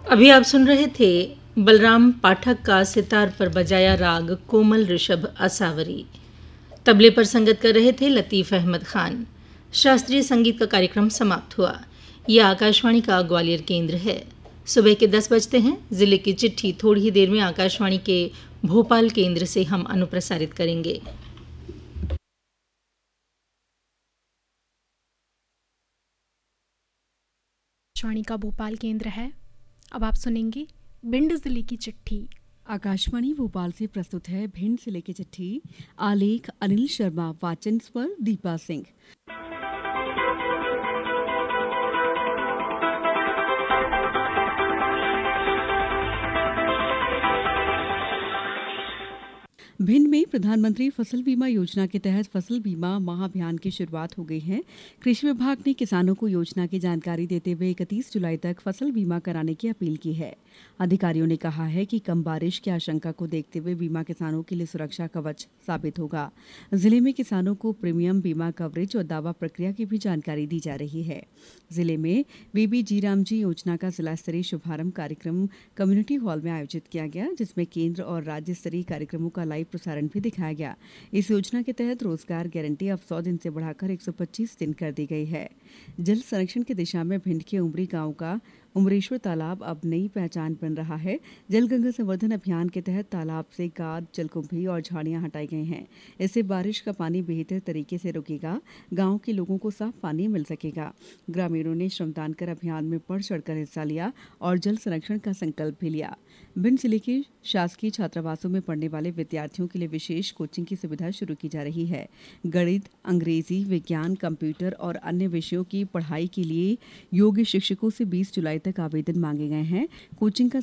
अभी आप सुन रहे थे बलराम पाठक का सितार पर बजाया राग कोमल ऋषभ असावरी। तबले पर संगत कर रहे थे लतीफ़ अहमद खान। शास्त्रीय संगीत का कार्यक्रम समाप्त हुआ। यह आकाशवाणी का ग्वालियर केंद्र है। सुबह के 10 बजते हैं। जिले की चिट्ठी थोड़ी ही देर में आकाशवाणी के भोपाल केंद्र से हम अनुप्रसारित करेंगे। आकाशवाणी का भोपाल केंद्र है। अब आप सुनेंगे भिंड जिले की चिट्ठी। आकाशवाणी भोपाल से प्रस्तुत है भिंड जिले की चिट्ठी। आलेख अनिल शर्मा, वाचन स्वर दीपा सिंह। भिंड में प्रधानमंत्री फसल बीमा योजना के तहत फसल बीमा महाअभियान की शुरुआत हो गई है। कृषि विभाग ने किसानों को योजना की जानकारी देते हुए 31 जुलाई तक फसल बीमा कराने की अपील की है। अधिकारियों ने कहा है कि कम बारिश की आशंका को देखते हुए बीमा किसानों के लिए सुरक्षा कवच साबित होगा। जिले में किसानों को प्रीमियम बीमा कवरेज और दावा प्रक्रिया की भी जानकारी दी जा रही है। जिले में बीबी जीरामजी योजना का जिला स्तरीय शुभारंभ कार्यक्रम कम्युनिटी हॉल में आयोजित किया गया, जिसमें केंद्र और राज्य स्तरीय कार्यक्रमों का लाइव प्रसारण भी दिखाया गया। इस योजना के तहत रोजगार गारंटी अब 100 दिन से बढ़ाकर 125 दिन कर दी गई है। जल संरक्षण की दिशा में भिंड के उमरी गांव का उमरेश्वर तालाब अब नई पहचान बन रहा है। जल गंगा संवर्धन अभियान के तहत तालाब से गाद, जलकुंभी और झाड़ियां हटाई गई हैं। इससे बारिश का पानी बेहतर तरीके से रुकेगा। गांव के लोगों को साफ पानी मिल सकेगा। ग्रामीणों ने श्रमदान कर अभियान में बढ़ चढ़कर हिस्सा लिया और जल संरक्षण का संकल्प भी लिया। भिंड जिले के शासकीय छात्रावासों में पढ़ने वाले विद्यार्थियों के लिए विशेष कोचिंग की सुविधा शुरू की जा रही है। गणित, अंग्रेजी, विज्ञान, कंप्यूटर और अन्य विषयों की पढ़ाई के लिए योग्य शिक्षकों से 20 जुलाई तक आवेदन मांगे गए हैं। कोचिंग का